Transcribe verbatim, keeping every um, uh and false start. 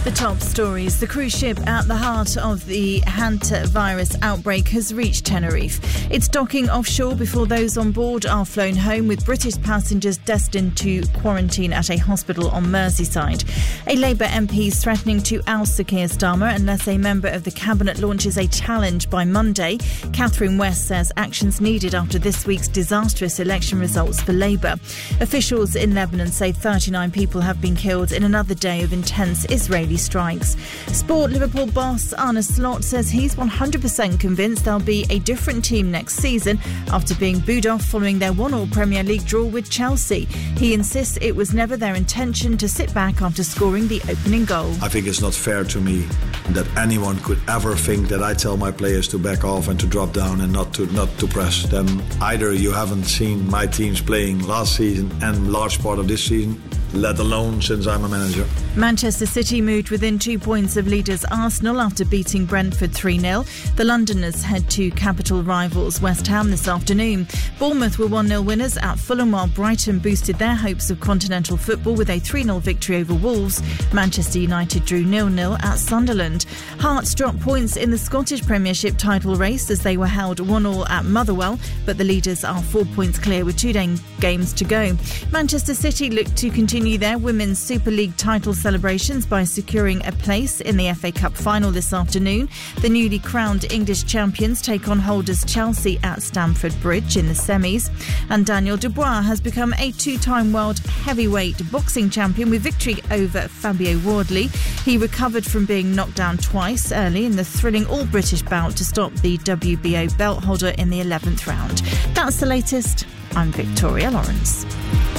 The top stories. The cruise ship at the heart of the hantavirus outbreak has reached Tenerife. It's docking offshore before those on board are flown home, with British passengers destined to quarantine at a hospital on Merseyside. A Labour M P is threatening to oust Sir Keir Starmer unless a member of the Cabinet launches a challenge by Monday. Catherine West says actions needed after this week's disastrous election results for Labour. Officials in Lebanon say thirty-nine people have been killed in another day of intense Israeli strikes. Sport. Liverpool boss Arne Slot says he's one hundred percent convinced there'll be a different team next season after being booed off following their one all Premier League draw with Chelsea. He insists it was never their intention to sit back after scoring the opening goal. I think it's not fair to me that anyone could ever think that I tell my players to back off and to drop down and not to not to press. Then either you haven't seen my teams playing last season and large part of this season, let alone since I'm a manager. Manchester City moved within two points of leaders Arsenal after beating Brentford three nil. The Londoners head to capital rivals West Ham this afternoon. Bournemouth were one nil winners at Fulham, while Brighton boosted their hopes of continental football with a three nil victory over Wolves. Manchester United drew nil nil at Sunderland. Hearts dropped points in the Scottish Premiership title race as they were held one all at Motherwell, but the leaders are four points clear with two games to go. Manchester City look to continue their Women's Super League title celebrations by securing a place in the F A Cup final this afternoon. The newly crowned English champions take on holders Chelsea at Stamford Bridge in the semis. And Daniel Dubois has become a two-time world heavyweight boxing champion with victory over Fabio Wardley. He recovered from being knocked down twice early in the thrilling all-British bout to stop the W B O belt holder in the eleventh round. That's the latest. I'm Victoria Lawrence.